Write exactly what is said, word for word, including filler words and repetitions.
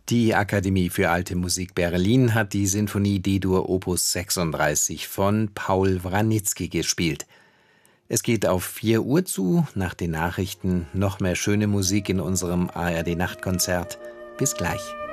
Die Akademie für Alte Musik Berlin hat die Sinfonie D-Dur Opus sechsunddreißig von Paul Wranitzky gespielt. Es geht auf vier Uhr zu, nach den Nachrichten noch mehr schöne Musik in unserem A R D-Nachtkonzert. Bis gleich.